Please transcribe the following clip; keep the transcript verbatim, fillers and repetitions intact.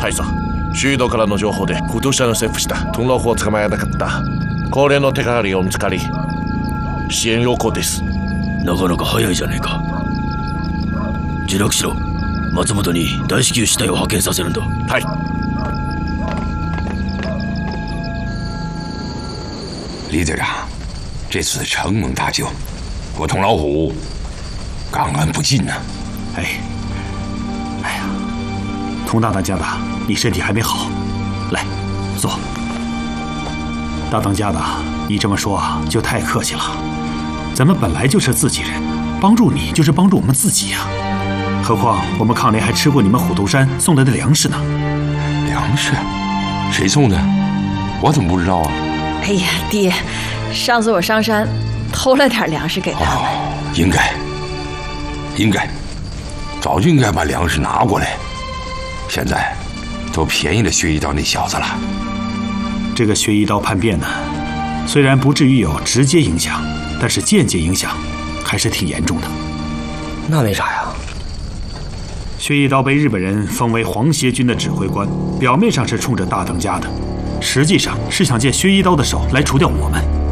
大佐、周囲道からの情報で不動産を切符したトンラホを捕まえなかった高齢の手がかりを見つかり、支援要項です。 なかなか早いじゃねえか。自落しろ。松本に大至急死体を派遣させるんだ。 はい。 李队长，这次承蒙大救，我同老虎感恩不尽呐、啊。 哎，哎呀，佟大当家的，你身体还没好，来，坐。大当家的，你这么说就太客气了。咱们本来就是自己人，帮助你就是帮助我们自己呀、啊。何况我们抗联还吃过你们虎头山送来的粮食呢。 粮食？谁送的？我怎么不知道啊？ 哎呀，爹，上次我上山偷了点粮食给他们。 哦，应该，应该，早就应该把粮食拿过来。现在都便宜了薛一刀那小子了。 这个薛一刀叛变呢，虽然不至于有直接影响，但是间接影响还是挺严重的。 那为啥呀？ 薛一刀被日本人封为皇协军的指挥官，表面上是冲着大当家的，实际上是想借薛一刀的手来除掉我们。